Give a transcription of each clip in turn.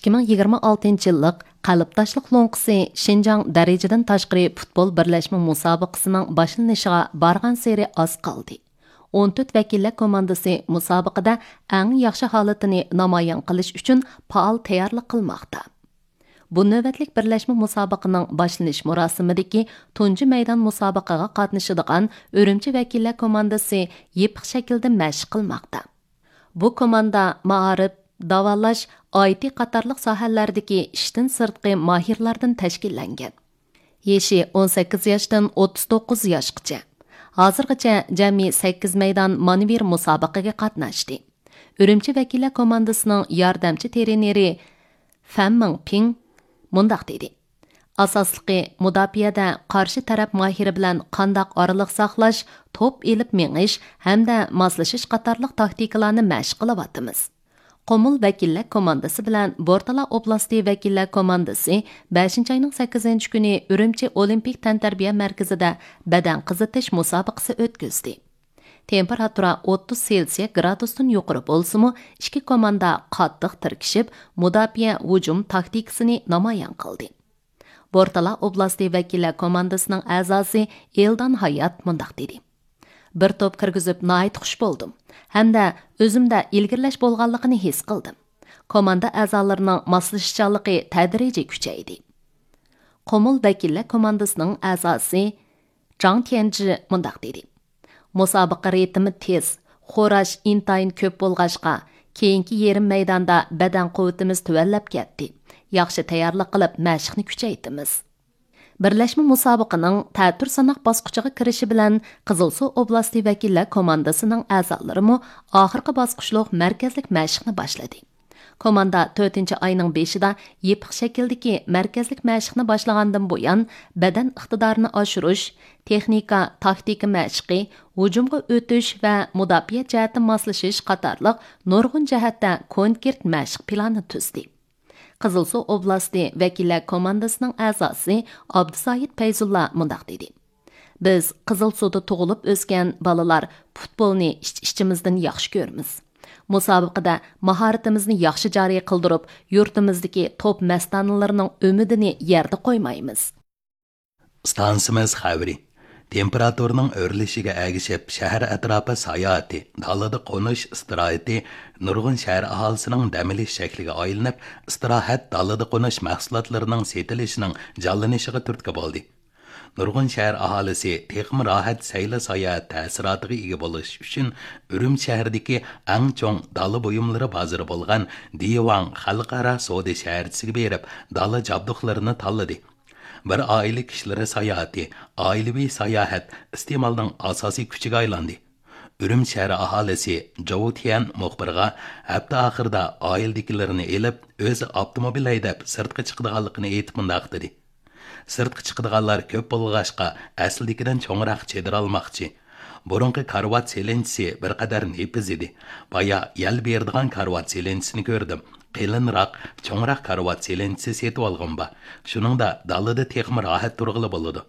2026 yillik Qalbtaşlıq Lonqisi Şinjan darajadan tashqari futbol birlashma musobaqasining boshlanishiga borgan seri oz qoldi. 14 vakillar komandasi musobaqada eng yaxshi holatini namoyon qilish uchun faol tayyorlik qilmoqda. Bu navbatlik birlashma musobaqaning boshlanish marosimidagi tunji maydon musobaqaga qatnashadigan Urumchi vakillar komandasi yepiq shaklda mashq qilmoqda. Bu komanda ma'arif, davolash, IT qatorliq sohalardagi ishdan sirtqi mahirlardan tashkillangan. Yeshi 18 yoshdan 39 yoshgacha. Hozirgacha jami 8 maydon manevir musobaqaga qatnashdi. Urumchi vakillar komandasining yordamchi treneri Fan Mingping mundaq dedi. Asosliqi mudofiada qarshi taraf mahiri bilan qandaq oraliq saqlash, to'p elib mengish hamda moslashish qatorliq taktikalarni mashq qilyapmiz. Qomul vakillar komandasi bilan Bortala oblasti vakillar komandasi 5-oyning 8-kuni Urumchi Olimpik tantarbiya markazida badan qizitish musobaqasi o'tkazdi. Temperatura 30 Selsiya gradusdan yuqori bo'lsa-mu, ikki komanda qattiq tirkishib, mudofaa hujum taktikasini namoyon qildi. Bortala oblasti vakillar komandasining a'zosi Eldan Hayat mundaq dedi. Bir top kirgizib nayt xush bo'ldim. Hamda o'zimda ilgirlash bo'lganligini his qildim. Komanda a'zolarining moslashchanligi tadrijiy kuchaydi. Qomul vakillar komandasining a'zosi Zhang Tianzhi mundaq dedi. Musobaqa ritmi tez, xo'rash intayin ko'p bo'lg'ashqa, keyingi yarim maydonda badan quvvatimiz tuvallab ketdi. Yaxshi tayyorlik qilib mashqni kuchaytimiz. Birlashma musobaqaning ta'tir sanoq bosqichiga kirishi bilan Qizilsuv oblasti vakillar komandasining a'zolari oxirgi bosqichliq markazlik mashqni boshladi. Komanda 4-oyning 5-da yepiq shakldagi markazlik mashqni boshlagandan buyon badan iqtidorini oshirish, texnika, taktika mashqi, hujumga o'tish va mudofaa jihati moslashish qatorliq nurg'un jihatda konkret mashq plani tuzdi. Qizilsuv oblasti vakillar komandasining a'zosi Abdusaid Fayzulla mundaq dedi. Biz Qizilsuvda tug'ilib o'sgan bolalar futbolni ichimizdan yaxshi ko'ramiz. Musobaqada mahoratimizni yaxshi joriy qildirib, yurtimizdagi top mastanalarining umidini yerda qo'ymaymiz. Stansimiz xavri. Temperaturaning o'rlishiga agishib, shahar atrofi sayohati, dalada qo'nish istirohati nurg'un shahar aholisining dam olish shakliga aylanib, istirohat dalada qo'nish mahsulotlarining setilishining jonlanishiga turtki bo'ldi. Nurg'un shahar aholisi texmi rohat sayla sayohat ta'sirotiga ega bo'lish uchun Urumchi shahridagi eng chong dala buyumlari bozori bo'lgan Divan xalqaro savdo shaharchasiga berib, dala jabduqlarini tanladi. Bir oila kishilari sayohati, oilaviy sayohat iste'molning asosiy kuchiga aylandi. Urumchi shahri aholisi Zhou Tian muxbirga hafta oxirida oiladagilarni elib, o'zi avtomobil haydab sirtqa chiqadiganligini aytib mundaq dedi. Sirtqa chiqadiganlar ko'p bo'lg'ashqa, aslidagidan cho'ngroq chedira olmoqchi. Burunqi karvat selenchisi bir qadar nepiz edi. Baya yal berdigan karvat selenchisini ko'rdim. Qilinroq, cho'ngroq karvat selenchisi setib olgan ba. Shuningda dalada texmi rohat turg'ili bo'ladi.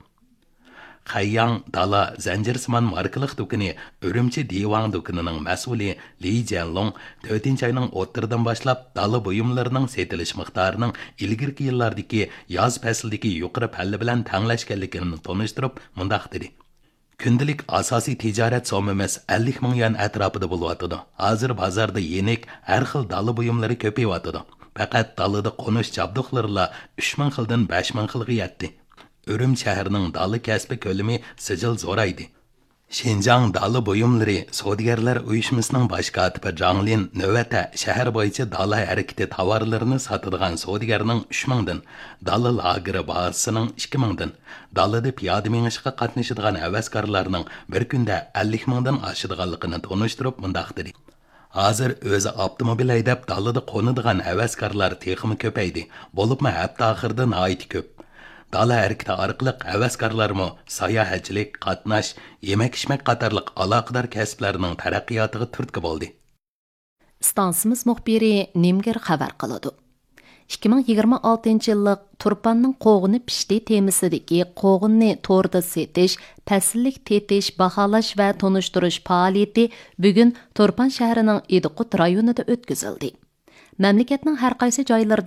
Qayyang dala zanjirsimon markaliq do'koni Urumchi Divan do'konining mas'uli Li Jianlong 4-oyning o'ttirdan boshlab dala buyumlarining setilish miqdorining ilgirki yillardagi yoz faslidagi yuqori palli bilan tanglashganligini tonishtirib mundaq dedi. Kundalik asosiy tijorat somimiz 50 ming yuan atrofida bo'lyotidi. Hozir bozorda yenik har xil dala buyumlari ko'payotidi. Faqat dalada qo'nish jabduqlarla 3 ming xildan 5 ming xilga yetdi. Urumchi shahrining dala kasbi ko'lami sijil zo'raydi. Şinjan dala buyumlari savdogarlar uyushmasining bosh kotibi Janglin navbatda shahar bo'yicha dala harakati tovarlarini sotadigan savdogarning 3000 dan, dala lageri bahosining 2000 dan, dalada piyoda mengishga qatnashadigan havaskorlarning bir kunda 50 mingdan oshadiganligini tonishtirib mundaq dedi. Hozir o'zi avtomobil haydab dalada qo'nadigan havaskorlar texmi ko'paydi. Bo'libmi hafta oxirida nihoyat ko'p. Dala harakati orqali havaskorlarmi sayohatchilik, qatnash, yemak-ichmak qatorliq aloqador kasblarning taraqqiyotiga turtki bo'ldi. Stansimiz muxbiri Nimgir xabar qiladi. 2026 yillik Turpanning qo'g'ini pishdi temisidagi qo'g'inni to'rda setish, pasillik tetish, baholash va tonishtirish faoliyati bugun Turpan shahrining Idiqut rayonida o'tkazildi. Mamlakatning har qaysi joylarida